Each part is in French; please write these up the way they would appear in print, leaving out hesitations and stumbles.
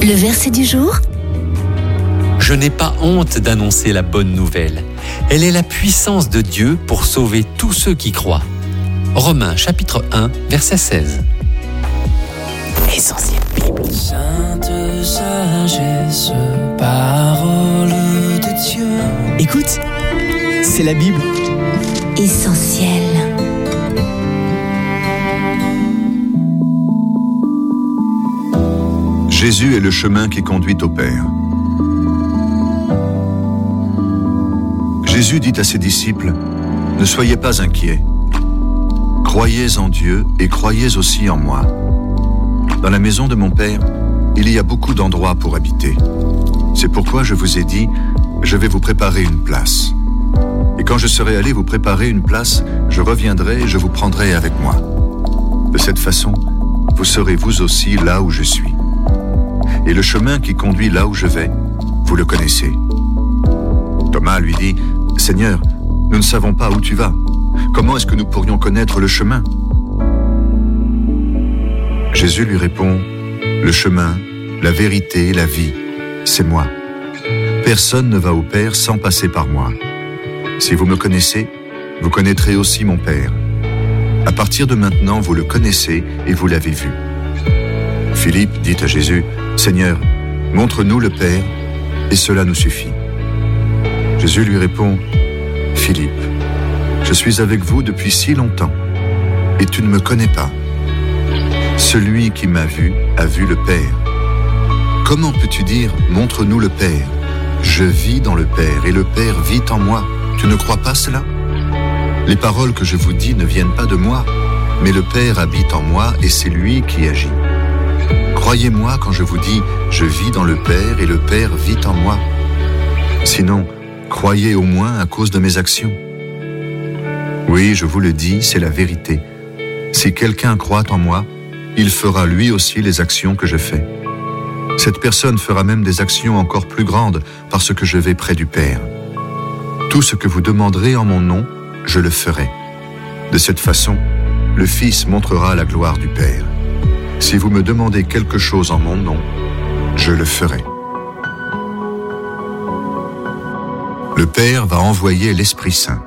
Le verset du jour. Je n'ai pas honte d'annoncer la bonne nouvelle. Elle est la puissance de Dieu pour sauver tous ceux qui croient. Romains chapitre 1, verset 16. Essentiel Bible. Sainte sagesse, parole de Dieu. Écoute, c'est la Bible. Essentiel. Jésus est le chemin qui conduit au Père. Jésus dit à ses disciples, « Ne soyez pas inquiets. Croyez en Dieu et croyez aussi en moi. Dans la maison de mon Père, il y a beaucoup d'endroits pour habiter. C'est pourquoi je vous ai dit, je vais vous préparer une place. Et quand je serai allé vous préparer une place, je reviendrai et je vous prendrai avec moi. De cette façon, vous serez vous aussi là où je suis. Et le chemin qui conduit là où je vais, vous le connaissez. » Thomas lui dit, « Seigneur, nous ne savons pas où tu vas. Comment est-ce que nous pourrions connaître le chemin ?» Jésus lui répond, « Le chemin, la vérité, la vie, c'est moi. Personne ne va au Père sans passer par moi. Si vous me connaissez, vous connaîtrez aussi mon Père. À partir de maintenant, vous le connaissez et vous l'avez vu. » Philippe dit à Jésus, « Seigneur, montre-nous le Père, et cela nous suffit. » Jésus lui répond, « Philippe, je suis avec vous depuis si longtemps, et tu ne me connais pas. Celui qui m'a vu a vu le Père. Comment peux-tu dire, montre-nous le Père? Je vis dans le Père, et le Père vit en moi. Tu ne crois pas cela? Les paroles que je vous dis ne viennent pas de moi, mais le Père habite en moi, et c'est lui qui agit. Croyez-moi quand je vous dis, je vis dans le Père, et le Père vit en moi. Sinon, croyez au moins à cause de mes actions. Oui, je vous le dis, c'est la vérité. Si quelqu'un croit en moi, il fera lui aussi les actions que je fais. Cette personne fera même des actions encore plus grandes parce que je vais près du Père. Tout ce que vous demanderez en mon nom, je le ferai. De cette façon, le Fils montrera la gloire du Père. Si vous me demandez quelque chose en mon nom, je le ferai. Le Père va envoyer l'Esprit Saint.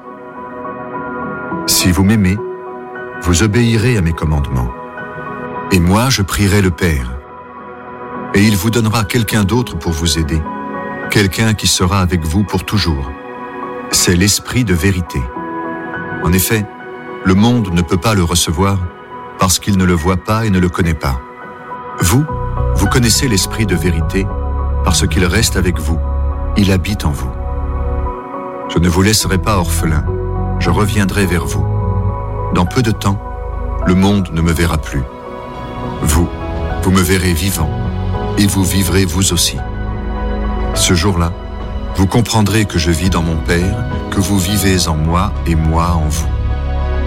Si vous m'aimez, vous obéirez à mes commandements. Et moi, je prierai le Père. Et il vous donnera quelqu'un d'autre pour vous aider, quelqu'un qui sera avec vous pour toujours. C'est l'Esprit de vérité. En effet, le monde ne peut pas le recevoir parce qu'il ne le voit pas et ne le connaît pas. Vous connaissez l'Esprit de vérité parce qu'il reste avec vous, il habite en vous. Je ne vous laisserai pas orphelin, je reviendrai vers vous. Dans peu de temps, le monde ne me verra plus. Vous me verrez vivant, et vous vivrez vous aussi. Ce jour-là, vous comprendrez que je vis dans mon Père, que vous vivez en moi et moi en vous.